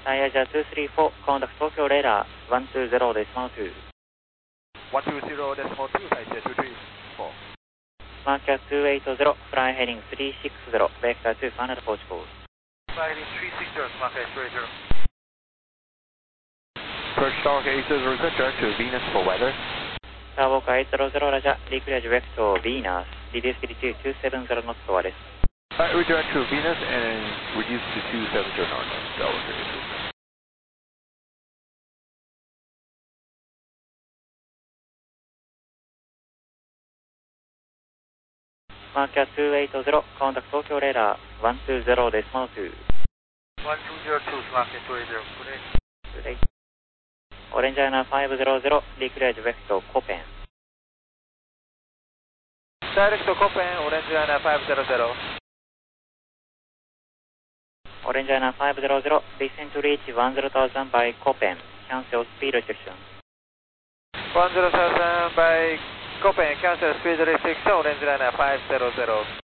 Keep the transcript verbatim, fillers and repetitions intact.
タイヤジャツースリーフォー、コンタクト東京レーダー、ワンツーゼロデシマルツー。 ワンツーゼロデシマルツー、タイヤツースリーフォー。 マーキャーツーエイトゼロ、フライヘディングスリーシックスゼロ、ベクターツー、ファイナルポーチコール。 Fly heading three six zero, Mark three zero. Approach Star eight zero zero, direct to Venus for weather. ターボカエイトゼロゼロラジャ、リクレアジベクト、ヴィーナス、リデューススピードツーセブンゼロノットドアです。 Uh, redirect to Venus and reduce to two seven zero knots. Delta three. マーキャーツーエイトゼロ、コンタクト東京レーダー、ワンツーゼロデシマルツー。 ワンツーゼロツー、マーキャーツーエイトゼロ、これ。 オレンジアイナーファイブゼロゼロ、リクレアジベクト、コペン。 Direct to Copen, Orange Airliner five zero zero. オレンジアイナーファイブゼロゼロ、descend to reach one zero thousand by Copen, cancel speed restriction. one zero thousand by Copen, cancel speed restriction, Orange Airliner five zero zero.